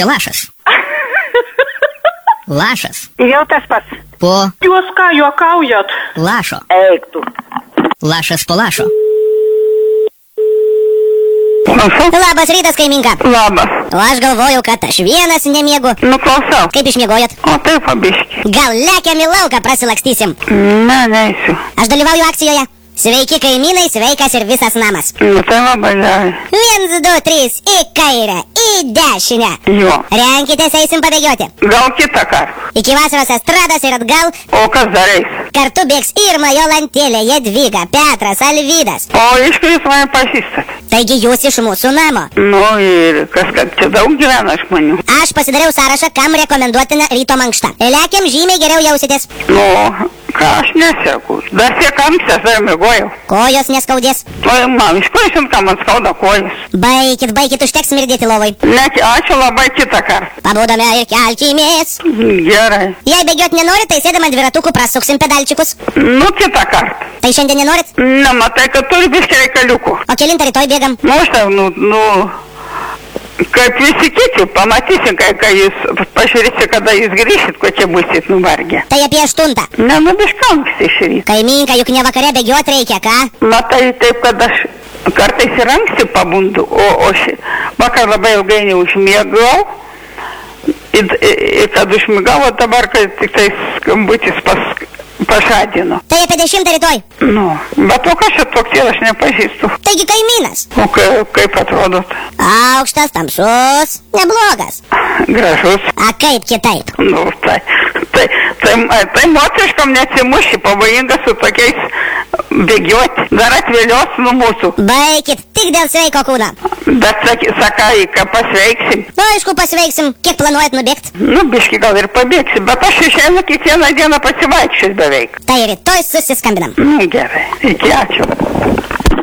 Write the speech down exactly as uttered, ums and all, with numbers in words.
čia lašas. Lašas. Jau tas pats. Po Jūs ką juokaujat? lašo. Eik tu. Lašas po lašo. Labas rytas, kaiminka. Labas. O aš galvojau, kad aš vienas nemiegu. Nu, klausau. Kaip išmiegojat? O taip, pabiški. Gal lekiam į lauką prasilakstysim? Ne, neįsiu. Aš dalyvauju akcijoje. Sveiki kaimynai, sveikas ir visas namas. Nu, tai labai gerai. Viens, du, trys, į kairę, į dešinę. Jo. Renkitės, eisim pabėgioti. Gal kitą kartą. Iki vasaros estrados ir atgal. O kas dar eis? Kartu bėgs Irma, Jolantėlė, Jadvyga, Petras, Alvydas. O iš kur jūs mane pažįstat? Taigi jūs iš mūsų namo. Nu, ir kas, kad čia daug gyvena žmonių. Aš pasidariau sąrašą, kam rekomenduotina ryto mankšta. Lekiam, žymiai geriau jausitės. Nu, ką aš neseku. Dar siekams aš dar mėgojau. Kojos neskaudės. O, man, iš kur žinot, ką man skauda kojas? Baikit, baikit, užteks smirdėti lovai. Ne, ačiū labai kitą kartą. Pabūdome ir kelkimės. Gerai. Jei bėgiot nenorit, tai sėdam ant dviratukų, prasuksim pedalčiukus. Nu, kitą kartą. Tai šiandien nenorit? Ne, matai, kad turi biškį reikaliukų. O kelintą rytoj bėgam? Nu, aš tai, nu, nu, kaip visi kiti, pamatysim, kai, kai jūs pažiūrėsite, kada jūs grįšit, ko čia busit nuvargę. Tai apie aštuntą. Ne, nu, biškams iš ryto. Kaiminka, juk ne vakare bėgiot reikia, ką? Matai, taip, kad aš kartais ir anksti pabundu, o, o ši, vakar labai ilgai neužmiegau. Ir, ir kad užmigau, dabar, kai tik tai skambutis pas, pažadino. Tai apie dešimtą rytoj. Nu, bet o kas čia toks ir aš nepažįstu. Taigi kaimynas. O kaip, kaip atrodot? Aukštas, tamsus, neblogas. Gražus. A kaip kitaip? Nu, tai, tai, tai, tai moteriškam neatsimuši, pavojinga su tokiais bėgioti. Dar atvėlios nuo mūsų. Baikit, tik dėl sveiko kūno. Bet sakai, sakai, ką pasveiksim. Nu, aišku, pasveiksim. Kiek planuojat nubėgti? Nu, biški gal ir pabėgsim, bet aš išeinu kiekvieną dieną pasivaikščiot beveik. Tai rytoj susiskambinam. Nu, gerai. Iki, ačiū.